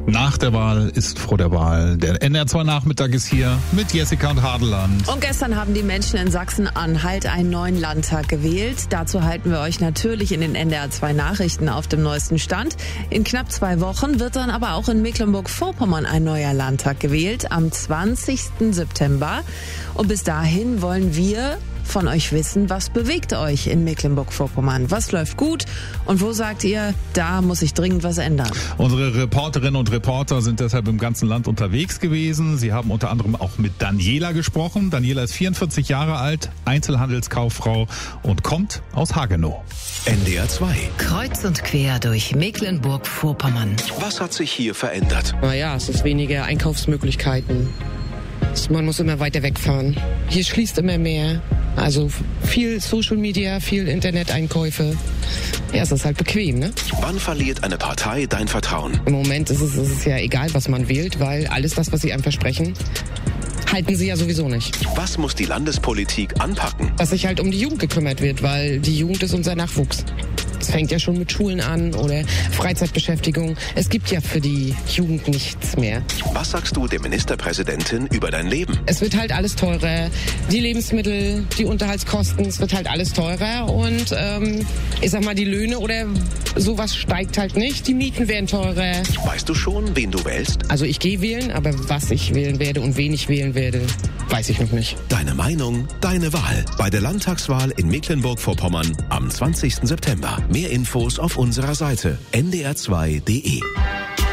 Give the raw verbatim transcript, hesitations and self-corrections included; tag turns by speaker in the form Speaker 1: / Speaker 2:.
Speaker 1: Nach der Wahl ist vor der Wahl. Der N D R zwei Nachmittag ist hier mit Jessica und Hadeland.
Speaker 2: Und gestern haben die Menschen in Sachsen-Anhalt einen neuen Landtag gewählt. Dazu halten wir euch natürlich in den N D R zwei Nachrichten auf dem neuesten Stand. In knapp zwei Wochen wird dann aber auch in Mecklenburg-Vorpommern ein neuer Landtag gewählt, am zwanzigsten September. Und bis dahin wollen wir von euch wissen, was bewegt euch in Mecklenburg-Vorpommern? Was läuft gut und wo sagt ihr, da muss sich dringend was ändern?
Speaker 1: Unsere Reporterinnen und Reporter sind deshalb im ganzen Land unterwegs gewesen. Sie haben unter anderem auch mit Daniela gesprochen. Daniela ist vierundvierzig Jahre alt, Einzelhandelskauffrau und kommt aus Hagenow.
Speaker 3: N D R zwei.
Speaker 4: Kreuz und quer durch Mecklenburg-Vorpommern.
Speaker 3: Was hat sich hier verändert?
Speaker 5: Naja, es ist weniger Einkaufsmöglichkeiten. Man muss immer weiter wegfahren. Hier schließt immer mehr. Also viel Social Media, viel Interneteinkäufe. Ja, es ist halt bequem, ne?
Speaker 3: Wann verliert eine Partei dein Vertrauen?
Speaker 5: Im Moment ist es, ist es ja egal, was man wählt, weil alles das, was sie einem versprechen, halten sie ja sowieso nicht.
Speaker 3: Was muss die Landespolitik anpacken?
Speaker 5: Dass sich halt um die Jugend gekümmert wird, weil die Jugend ist unser Nachwuchs. Es fängt ja schon mit Schulen an oder Freizeitbeschäftigung. Es gibt ja für die Jugend nichts mehr.
Speaker 3: Was sagst du der Ministerpräsidentin über dein Leben?
Speaker 5: Es wird halt alles teurer. Die Lebensmittel, die Unterhaltskosten, es wird halt alles teurer. Und ähm, ich sag mal, die Löhne oder sowas steigt halt nicht. Die Mieten werden teurer.
Speaker 3: Weißt du schon, wen du wählst?
Speaker 5: Also ich gehe wählen, aber was ich wählen werde und wen ich wählen werde, weiß ich noch nicht.
Speaker 3: Deine Meinung, deine Wahl. Bei der Landtagswahl in Mecklenburg-Vorpommern am zwanzigsten September. Mehr Infos auf unserer Seite n d r zwei punkt d e.